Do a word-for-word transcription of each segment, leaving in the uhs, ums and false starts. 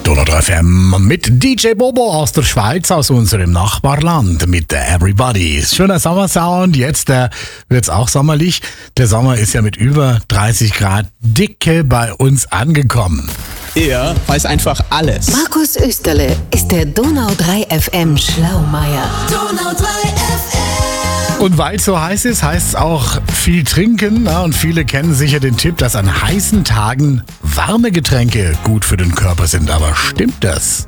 Donau drei F M mit D J Bobo aus der Schweiz, aus unserem Nachbarland mit der Everybody. Schöner Sommersound, jetzt äh, wird's auch sommerlich. Der Sommer ist ja mit über dreißig Grad dicke bei uns angekommen. Er weiß einfach alles. Markus Österle ist der Donau drei F M Schlaumeier. Donau drei F M. Und weil es so heiß ist, heißt es auch viel trinken. Na, und viele kennen sicher den Tipp, dass an heißen Tagen warme Getränke gut für den Körper sind. Aber stimmt das?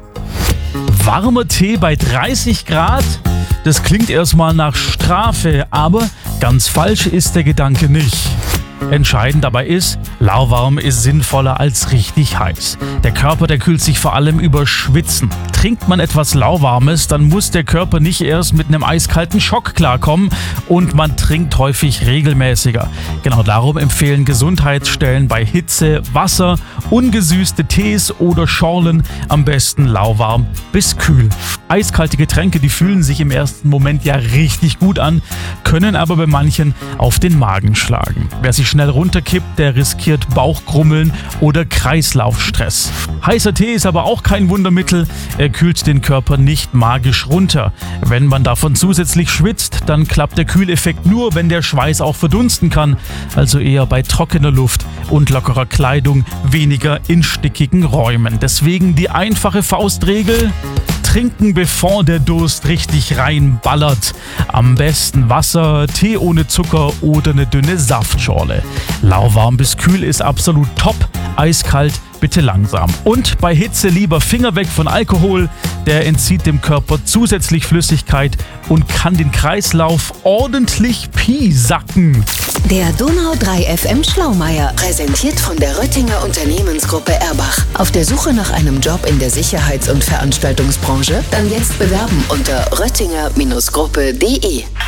Warmer Tee bei dreißig Grad? Das klingt erstmal nach Strafe, aber ganz falsch ist der Gedanke nicht. Entscheidend dabei ist, lauwarm ist sinnvoller als richtig heiß. Der Körper, der kühlt sich vor allem über Schwitzen. Trinkt man etwas Lauwarmes, dann muss der Körper nicht erst mit einem eiskalten Schock klarkommen und man trinkt häufig regelmäßiger. Genau darum empfehlen Gesundheitsstellen bei Hitze Wasser, ungesüßte Tees oder Schorlen am besten lauwarm bis kühl. Eiskalte Getränke, die fühlen sich im ersten Moment ja richtig gut an, können aber bei manchen auf den Magen schlagen. Wer sich schnell runterkippt, der riskiert Bauchkrummeln oder Kreislaufstress. Heißer Tee ist aber auch kein Wundermittel, er kühlt den Körper nicht magisch runter. Wenn man davon zusätzlich schwitzt, dann klappt der Kühleffekt nur, wenn der Schweiß auch verdunsten kann, also eher bei trockener Luft und lockerer Kleidung, weniger in stickigen Räumen. Deswegen die einfache Faustregel: trinken, bevor der Durst richtig reinballert. Am besten Wasser, Tee ohne Zucker oder eine dünne Saftschorle. Lauwarm bis kühl ist absolut top, eiskalt bitte langsam. Und bei Hitze lieber Finger weg von Alkohol, der entzieht dem Körper zusätzlich Flüssigkeit und kann den Kreislauf ordentlich piesacken. Der Donau drei F M Schlaumeier, präsentiert von der Röttinger Unternehmensgruppe Erbach. Auf der Suche nach einem Job in der Sicherheits- und Veranstaltungsbranche? Dann jetzt bewerben unter röttinger Gruppe punkt de.